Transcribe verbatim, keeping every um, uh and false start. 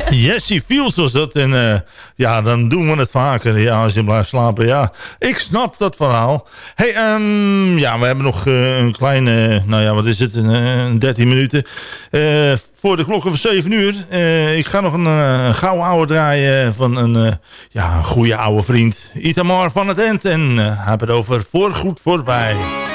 Jessie Fields was dat. En uh, ja, dan doen we het vaker. Ja, als je blijft slapen. Ja, ik snap dat verhaal. Hey, um, ja, we hebben nog uh, een kleine... Nou ja, wat is het? Een dertien minuten. Uh, voor de klokken van zeven uur. Uh, ik ga nog een, uh, een gouden ouwe draaien van een, uh, ja, een goede oude vriend. Itamar van het End. En uh, hij heeft het over Voorgoed Voorbij.